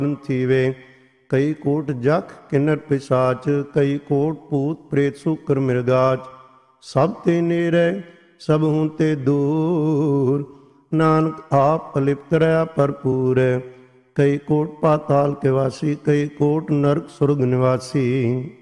थीवे। कई कोट जख किन्नर पिशाच, कई कोट भूत प्रेत सूकर मृगाच। सब ते नेरे सब हूँ ते दूर, नानक आप अलिप्त रहा भरपूर। कई कोट पाताल के वासी, कई कोट नरक सुरग निवासी।